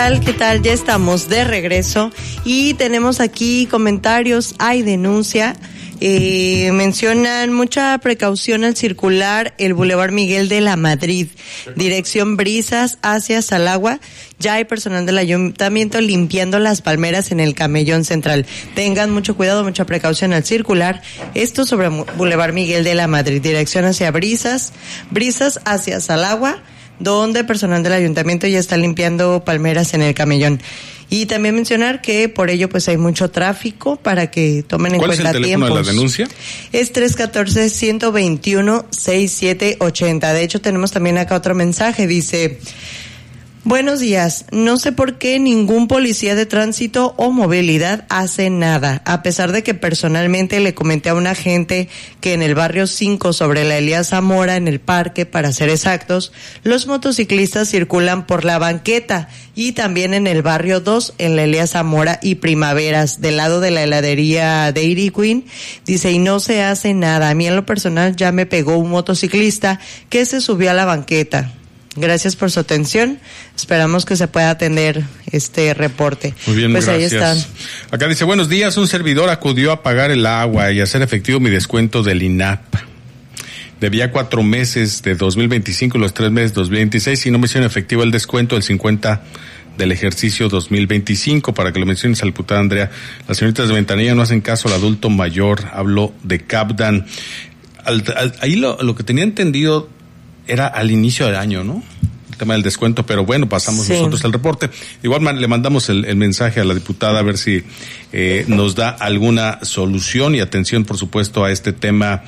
¿Qué tal? Ya estamos de regreso y tenemos aquí comentarios, hay denuncia. Mencionan mucha precaución al circular el Boulevard Miguel de la Madrid, dirección Brisas hacia Salagua. Ya hay personal del ayuntamiento limpiando las palmeras en el camellón central. Tengan mucho cuidado, mucha precaución al circular. Esto sobre Boulevard Miguel de la Madrid, dirección hacia Brisas hacia Salagua, donde personal del ayuntamiento ya está limpiando palmeras en el camellón. Y también mencionar que por ello pues hay mucho tráfico para que tomen en cuenta tiempos. ¿Cuál es el teléfono de la denuncia? Es 314-121-6780. De hecho tenemos también acá otro mensaje, dice: buenos días, no sé por qué ningún policía de tránsito o movilidad hace nada, a pesar de que personalmente le comenté a un agente que en el barrio 5 sobre la Elías Zamora, en el parque, para ser exactos, los motociclistas circulan por la banqueta, y también en el barrio 2, en la Elías Zamora y Primaveras, del lado de la heladería Dairy Queen, dice, y no se hace nada. A mí en lo personal ya me pegó un motociclista que se subió a la banqueta. Gracias por su atención. Esperamos que se pueda atender este reporte. Muy bien, pues gracias. Ahí están. Acá dice, buenos días, un servidor acudió a pagar el agua y hacer efectivo mi descuento del INAP. Debía 4 meses de 2025 y los 3 meses de 2026 y no me hicieron efectivo el descuento del 50 del ejercicio 2025, para que lo menciones a la diputada Andrea. Las señoritas de Ventanilla no hacen caso al adulto mayor, hablo de Capdan. Ahí lo que tenía entendido era al inicio del año, ¿no? El tema del descuento, pero bueno, pasamos nosotros el reporte. Igual le mandamos el mensaje a la diputada a ver si nos da alguna solución y atención, por supuesto, a este tema.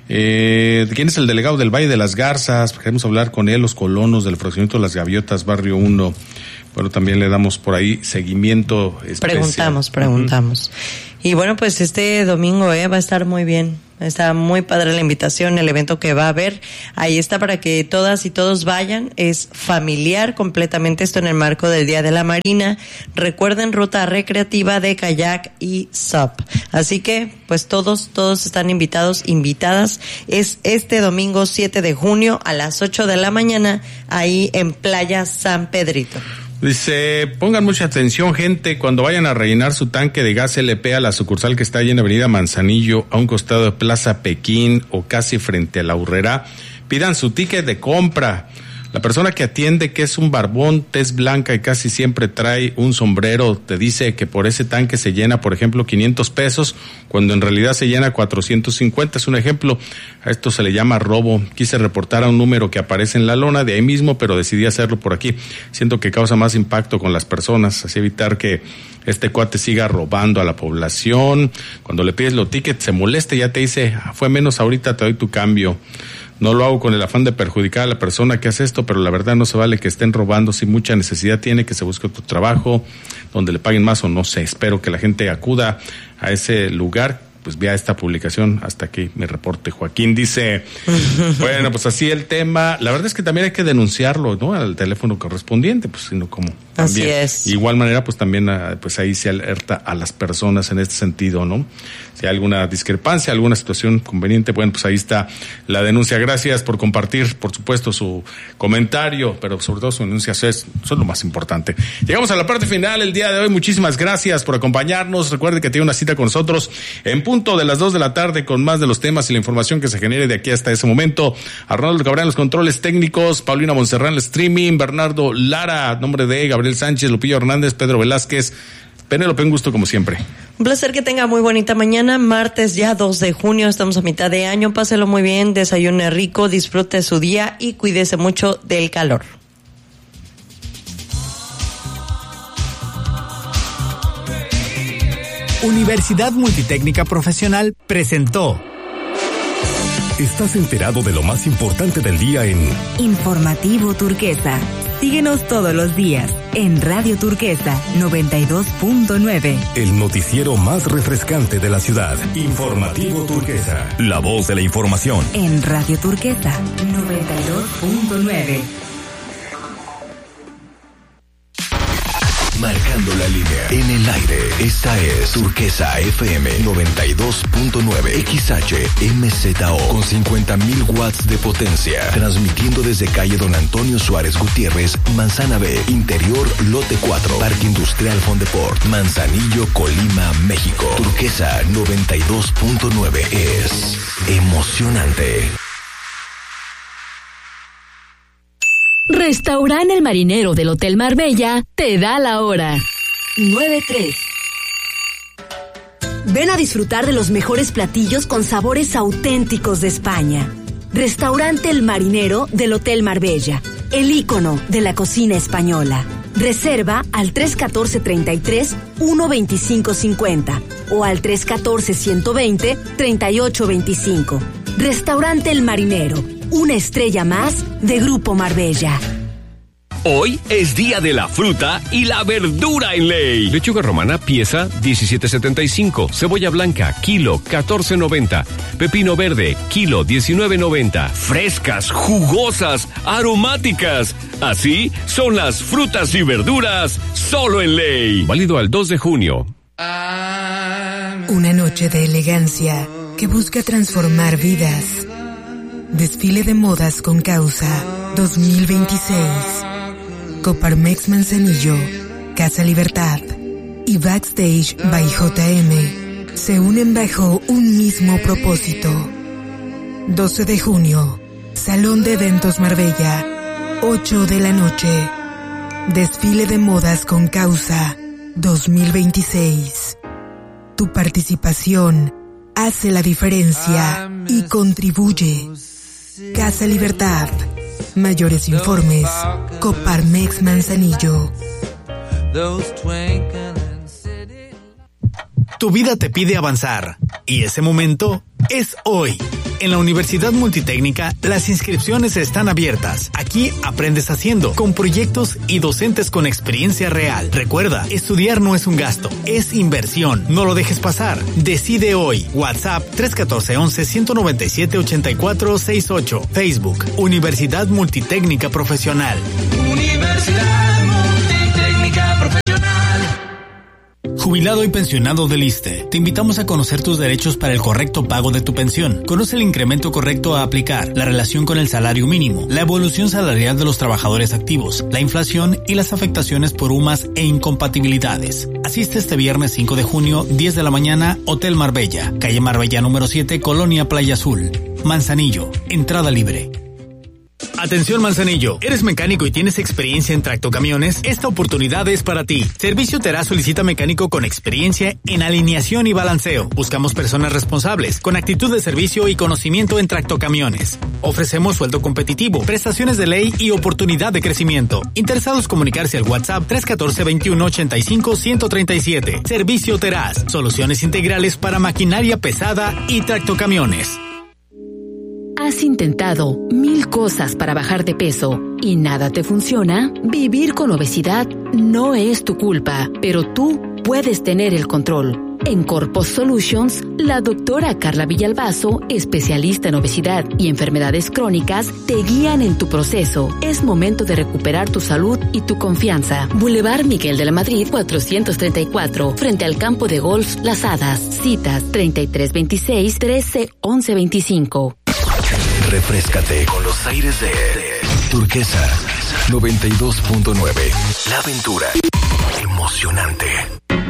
¿Quién es el delegado del Valle de las Garzas? Queremos hablar con él, los colonos del fraccionamiento de las Gaviotas, barrio 1. Bueno, también le damos por ahí seguimiento especial. Preguntamos. Y bueno, pues este domingo va a estar muy bien. Está muy padre la invitación, el evento que va a haber. Ahí está para que todas y todos vayan. Es familiar completamente, esto en el marco del Día de la Marina. Recuerden, ruta recreativa de kayak y SUP. Así que, pues todos están invitados, invitadas. Es este domingo 7 de junio a las 8 de la mañana, ahí en Playa San Pedrito. Dice, pongan mucha atención, gente, cuando vayan a rellenar su tanque de gas LP a la sucursal que está ahí en Avenida Manzanillo, a un costado de Plaza Pekín o casi frente a la Urrera, pidan su ticket de compra. La persona que atiende, que es un barbón, tez blanca y casi siempre trae un sombrero, te dice que por ese tanque se llena, por ejemplo, 500 pesos, cuando en realidad se llena 450. Es un ejemplo. A esto se le llama robo. Quise reportar a un número que aparece en la lona de ahí mismo, pero decidí hacerlo por aquí. Siento que causa más impacto con las personas, así evitar que este cuate siga robando a la población. Cuando le pides los tickets, se molesta y ya te dice, fue menos ahorita, te doy tu cambio. No lo hago con el afán de perjudicar a la persona que hace esto, pero la verdad no se vale que estén robando. Si mucha necesidad tiene, que se busque otro trabajo donde le paguen más o no sé. Espero que la gente acuda a ese lugar. Pues vea esta publicación hasta aquí mi reporte. Joaquín dice, bueno, pues así el tema. La verdad es que también hay que denunciarlo, ¿no? Al teléfono correspondiente, pues sino como también. Así es. Igual manera, pues también, pues ahí se alerta a las personas en este sentido, ¿no? Si hay alguna discrepancia, alguna situación conveniente, bueno, pues ahí está la denuncia. Gracias por compartir, por supuesto, su comentario, pero sobre todo su denuncia, eso es lo más importante. Llegamos a la parte final el día de hoy. Muchísimas gracias por acompañarnos. Recuerde que tiene una cita con nosotros en punto de las 2 de la tarde con más de los temas y la información que se genere de aquí hasta ese momento. Arnoldo Cabrera en los controles técnicos, Paulina Monserrat en el streaming, Bernardo Lara, nombre de Gabriel Sánchez, Lupillo Hernández, Pedro Velázquez. Penélope, un gusto como siempre. Un placer, que tenga muy bonita mañana. Martes ya 2 de junio, estamos a mitad de año. Páselo muy bien, desayune rico, disfrute su día y cuídese mucho del calor. Universidad Multitécnica Profesional presentó. Estás enterado de lo más importante del día en Informativo Turquesa. Síguenos todos los días en Radio Turquesa 92.9. El noticiero más refrescante de la ciudad. Informativo Turquesa. La voz de la información. En Radio Turquesa 92.9. Marcando la línea. En el aire, esta es Turquesa FM 92.9 XHMZO con 50,000 watts de potencia. Transmitiendo desde calle Don Antonio Suárez Gutiérrez, Manzana B, Interior, Lote 4, Parque Industrial Fondeport, Manzanillo, Colima, México. Turquesa 92.9 es emocionante. Restaurante El Marinero del Hotel Marbella te da la hora. 9:03. Ven a disfrutar de los mejores platillos con sabores auténticos de España. Restaurante El Marinero del Hotel Marbella, el ícono de la cocina española. Reserva al 314-33-12550 o al 314-120-3825. Restaurante El Marinero, una estrella más de Grupo Marbella. Hoy es día de la fruta y la verdura en Ley. Lechuga romana, pieza, 17.75. Cebolla blanca, kilo, 14.90. Pepino verde, kilo, 19.90. Frescas, jugosas, aromáticas. Así son las frutas y verduras, solo en Ley. Válido al 2 de junio. Una noche de elegancia que busca transformar vidas. Desfile de modas con causa 2026. Coparmex Manzanillo, Casa Libertad y Backstage by JM se unen bajo un mismo propósito. 12 de junio, Salón de Eventos Marbella, 8 de la noche. Desfile de modas con causa 2026. Tu participación hace la diferencia y contribuye. Casa Libertad. Mayores informes, Coparmex Manzanillo. Tu vida te pide avanzar y ese momento es hoy. En la Universidad Multitécnica, las inscripciones están abiertas. Aquí aprendes haciendo, con proyectos y docentes con experiencia real. Recuerda, estudiar no es un gasto, es inversión. No lo dejes pasar. Decide hoy. WhatsApp 314-11-197-8468. Facebook, Universidad Multitécnica Profesional. Universidad Multitécnica Profesional. Jubilado y pensionado del ISSSTE, te invitamos a conocer tus derechos para el correcto pago de tu pensión. Conoce el incremento correcto a aplicar, la relación con el salario mínimo, la evolución salarial de los trabajadores activos, la inflación y las afectaciones por UMAS e incompatibilidades. Asiste este viernes 5 de junio, 10 de la mañana, Hotel Marbella, calle Marbella número 7, Colonia Playa Azul. Manzanillo, entrada libre. Atención Manzanillo, ¿eres mecánico y tienes experiencia en tractocamiones? Esta oportunidad es para ti. Servicio Teraz solicita mecánico con experiencia en alineación y balanceo. Buscamos personas responsables, con actitud de servicio y conocimiento en tractocamiones. Ofrecemos sueldo competitivo, prestaciones de ley y oportunidad de crecimiento. Interesados comunicarse al WhatsApp 314-2185-137. Servicio Teraz, soluciones integrales para maquinaria pesada y tractocamiones. ¿Has intentado 1000 cosas para bajar de peso y nada te funciona? Vivir con obesidad no es tu culpa, pero tú puedes tener el control. En Corpus Solutions, la doctora Carla Villalbazo, especialista en obesidad y enfermedades crónicas, te guían en tu proceso. Es momento de recuperar tu salud y tu confianza. Boulevard Miguel de la Madrid, 434, frente al campo de golf Las Hadas. Citas 3326-131125. Refréscate con los aires de Turquesa 92.9. La aventura emocionante.